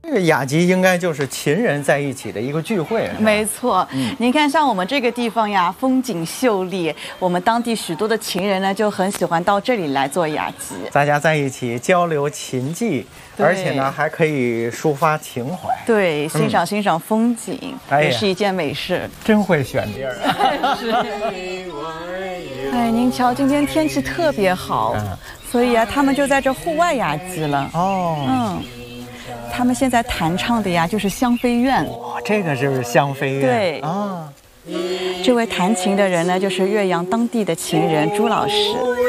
这个雅集应该就是秦人在一起的一个聚会， 没错。您看，像我们这个地方呀，风景秀丽，我们当地许多的秦人呢，就很喜欢到这里来做雅集， 大家在一起交流琴技，而且呢还可以抒发情怀， 对，欣赏风景，也是一件美事。 真会选地儿啊！ 是。哎，您瞧，今天天气特别好，所以啊，他们就在这户外雅集了。 哦， 他们现在弹唱的呀，就是香妃怨。 这个就是香妃怨。 对啊， 这位弹琴的人呢，就是岳阳当地的琴人朱老师。